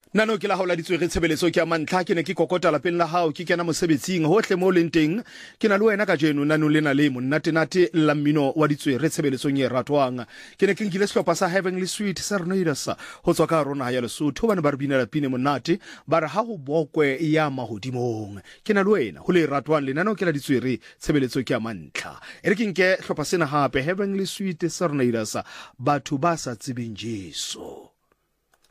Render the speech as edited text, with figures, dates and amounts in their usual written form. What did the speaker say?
Nano ke la haola ditswere tshebeletso ke a mantlha ke ne ke kokota lapeng la hao ke kena mosebetsing hohle mo leng teng ke na le wena ka jeno nano lena le monnatenate la mmino wa ditswere tshebeletsong e ratwang ke ne ke nkile sehlopha sa Heavenly Sweet Serenaders ho tswa ka rona ya Lesotho bana ba re binela pine monate ba re ha ho bokwe ya mahodimong ke na le wena ho le ratwang lenano ke la ditswere tshebeletso ke a mantlha ere ke nke hlopha sena hape Heavenly Sweet Serenaders batho ba sa tsebeng Jesu.